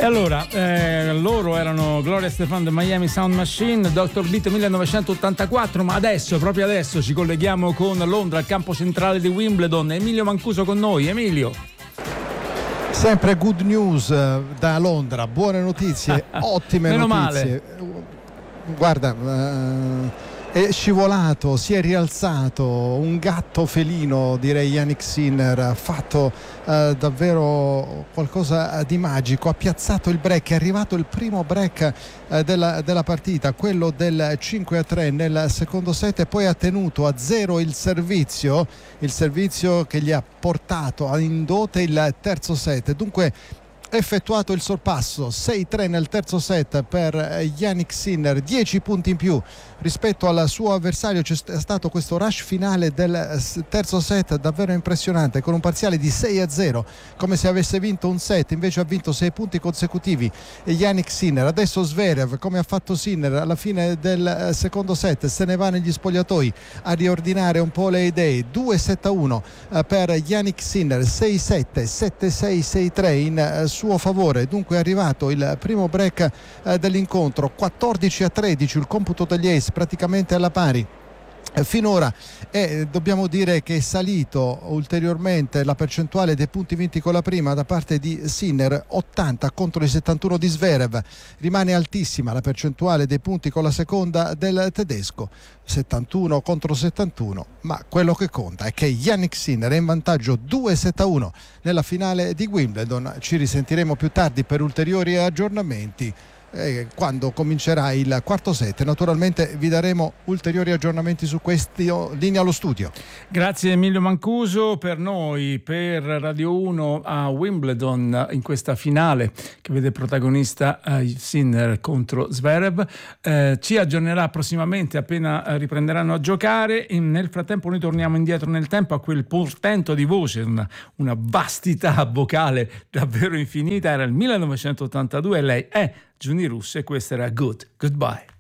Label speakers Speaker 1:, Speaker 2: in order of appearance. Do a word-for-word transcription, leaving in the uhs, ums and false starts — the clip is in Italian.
Speaker 1: E allora, eh, loro erano Gloria Estefan, The Miami Sound Machine, doctor Beat millenovecentottantaquattro, ma adesso, proprio adesso, ci colleghiamo con Londra, al campo centrale di Wimbledon. Emilio Mancuso con noi. Emilio.
Speaker 2: Sempre good news da Londra, buone notizie, ottime
Speaker 1: Meno
Speaker 2: notizie.
Speaker 1: Male.
Speaker 2: Guarda, uh, è scivolato, si è rialzato, un gatto felino, direi Jannik Sinner, ha fatto uh, davvero qualcosa di magico, ha piazzato il break, è arrivato il primo break uh, della, della partita, quello del cinque a tre nel secondo set, e poi ha tenuto a zero il servizio, il servizio che gli ha portato in dote il terzo set. Dunque effettuato il sorpasso sei tre nel terzo set per Jannik Sinner, dieci punti in più rispetto al suo avversario. C'è stato questo rush finale del terzo set davvero impressionante, con un parziale di sei a zero, come se avesse vinto un set, invece ha vinto sei punti consecutivi Jannik Sinner. Adesso Zverev, come ha fatto Sinner alla fine del secondo set, se ne va negli spogliatoi a riordinare un po' le idee. Due sette a uno per Jannik Sinner, sei sette, sette sei, sei tre in suo favore. Dunque è arrivato il primo break eh, dell'incontro, quattordici a tredici il computo degli ace, praticamente alla pari finora, e dobbiamo dire che è salito ulteriormente la percentuale dei punti vinti con la prima da parte di Sinner, ottanta contro i settantuno di Zverev. Rimane altissima la percentuale dei punti con la seconda del tedesco, settantuno contro settantuno, ma quello che conta è che Jannik Sinner è in vantaggio due sette a uno nella finale di Wimbledon. Ci risentiremo più tardi per ulteriori aggiornamenti Eh, quando comincerà il quarto set. Naturalmente vi daremo ulteriori aggiornamenti su questo. Linea allo studio.
Speaker 1: Grazie Emilio Mancuso. Per noi, per Radio uno a Wimbledon, in questa finale che vede protagonista eh, Sinner contro Zverev, eh, ci aggiornerà prossimamente appena eh, riprenderanno a giocare. E nel frattempo noi torniamo indietro nel tempo a quel portento di voce, una, una vastità vocale davvero infinita. Era il millenovecentottantadue e lei è Giuni Russo, e questo era Good Goodbye.